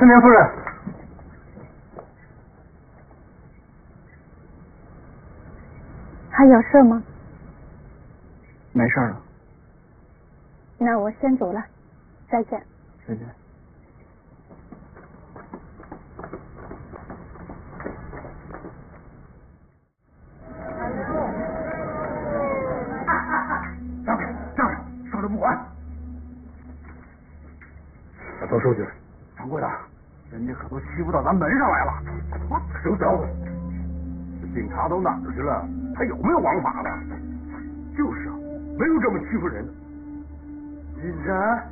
青年夫人， 还有事吗？ 没事了。 那我先走了，再见。 再见。 让开，让开，说了不管。把头收起来。掌柜的，人家可都欺负到咱门上来了。我收招了。这警察都哪儿去了？还有没有王法的？就是啊，没有这么欺负人的。金山。